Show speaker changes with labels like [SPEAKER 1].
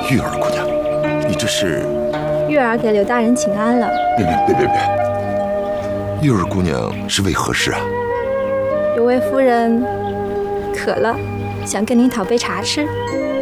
[SPEAKER 1] 玉儿姑娘，你这是？
[SPEAKER 2] 玉儿给刘大人请安了。
[SPEAKER 1] 别！玉儿姑娘是为何事啊？
[SPEAKER 2] 有位夫人渴了，想跟您讨杯茶吃。